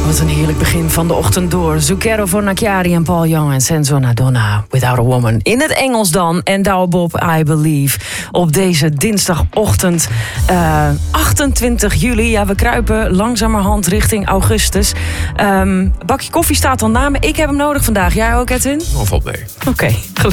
Wat een heerlijk begin van de ochtend door. Zucchero voor Nakiari en Paul Young en Senzona Donna, Without a Woman. In het Engels dan. En Douwe Bob, I Believe. Op deze dinsdagochtend 28 juli. Ja, we kruipen langzamerhand richting augustus. Bakje koffie staat al na me. Ik heb hem nodig vandaag. Jij ook, Edwin? Of valt mee. Oké.